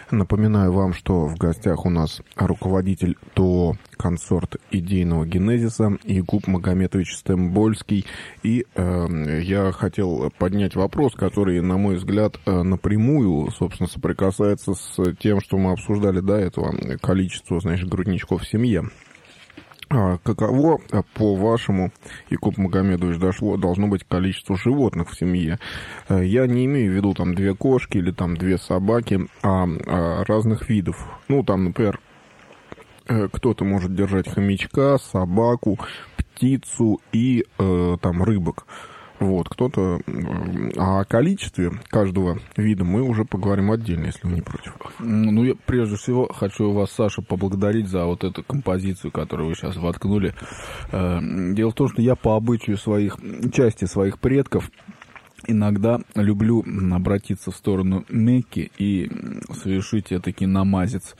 Напоминаю вам, что в гостях у нас руководитель ТО «Консорт идейного генезиса» Якуб Магомедович Стембольский. И я хотел поднять вопрос, который, на мой взгляд, напрямую, собственно, соприкасается с тем, что мы обсуждали до этого, количество, значит, грудничков в семье. Каково, по-вашему, Якуб Магомедович, должно быть количество животных в семье? Я не имею в виду там 2 кошки или там 2 собаки, а разных видов. Ну, там, например, кто-то может держать хомячка, собаку, птицу и там рыбок. Вот, кто-то... О количестве каждого вида мы уже поговорим отдельно, если вы не против. Ну, я прежде всего хочу вас, Саша, поблагодарить за вот эту композицию, которую вы сейчас воткнули. Дело в том, что я по обычаю части своих предков иногда люблю обратиться в сторону Мекки и совершить этакий намазец.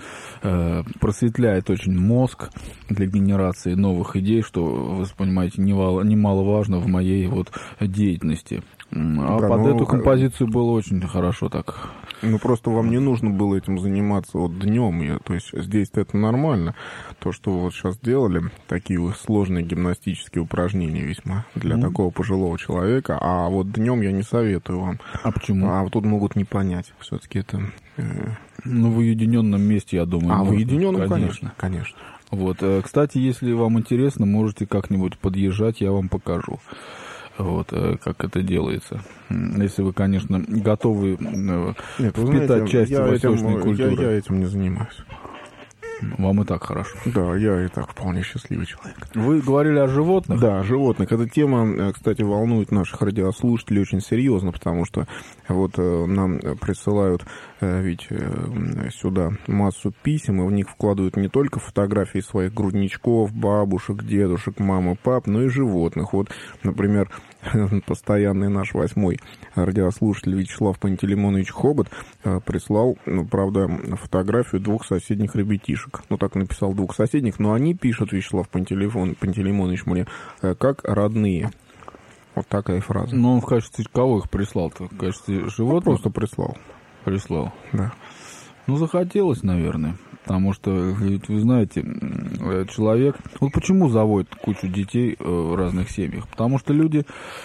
Просветляет очень мозг для генерации новых идей, что, вы понимаете, немаловажно в моей вот деятельности. Под эту композицию было очень хорошо так. Ну, просто вам не нужно было этим заниматься вот днем. То есть здесь-то это нормально. То, что вы вот сейчас делали, такие сложные гимнастические упражнения весьма для такого пожилого человека. А вот днем я не советую вам. А почему? А вот тут могут не понять. Все-таки это... Ну, в уединенном месте, я думаю. В уединенном, конечно. Вот. Кстати, если вам интересно, можете как-нибудь подъезжать, я вам покажу. Вот, как это делается. Если вы, конечно, готовы впитать часть восточной культуры. Я этим не занимаюсь. Вам и так хорошо. Да, я и так вполне счастливый человек. Вы говорили о животных? Да, о животных. Эта тема, кстати, волнует наших радиослушателей очень серьезно, потому что вот нам присылают ведь сюда массу писем, и в них вкладывают не только фотографии своих грудничков, бабушек, дедушек, мам и пап, но и животных. Вот, например, постоянный наш 8-й радиослушатель Вячеслав Пантелеймонович Хобот прислал, правда, фотографию 2 соседних ребятишек. Ну, так написал 2 соседних, но они пишут, Вячеслав Пантелеймонович, мне, как родные. Вот такая фраза. Ну, он в качестве кого их прислал-то? В качестве животных? Просто прислал. Прислал? Да. Ну, захотелось, наверное. Потому что, ведь вы знаете, человек... Вот почему заводит кучу детей в разных семьях? Потому что люди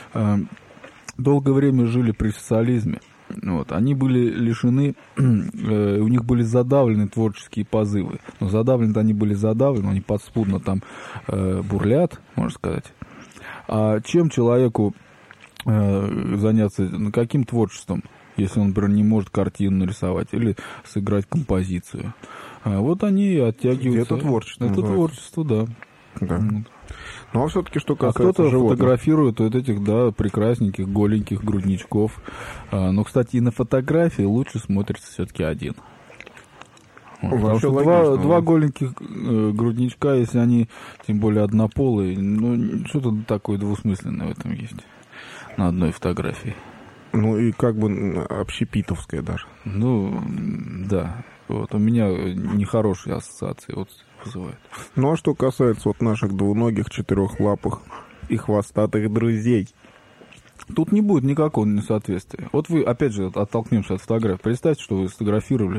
долгое время жили при социализме. Вот. Они были лишены, у них были задавлены творческие позывы. Но задавлены-то они были задавлены, они подспудно там бурлят, можно сказать. А чем человеку заняться, каким творчеством, если он, например, не может картину нарисовать или сыграть композицию? Вот они оттягиваются. Это творчество. Это творчество, да. Да. Ну, а все-таки, что касается кто-то животных... фотографирует вот этих, да, прекрасненьких, голеньких грудничков. Но, кстати, и на фотографии лучше смотрится все-таки один. Потому что 2 голеньких грудничка, если они, тем более, однополые, ну, что-то такое двусмысленное в этом есть на одной фотографии. Ну, и как бы общепитовская даже. Ну, да. Вот у меня нехорошие ассоциации вот вызывают. Ну, а что касается вот наших двуногих, 4-лапых и хвостатых друзей? Тут не будет никакого несоответствия. Вот вы, опять же, оттолкнемся от фотографии. Представьте, что вы сфотографировали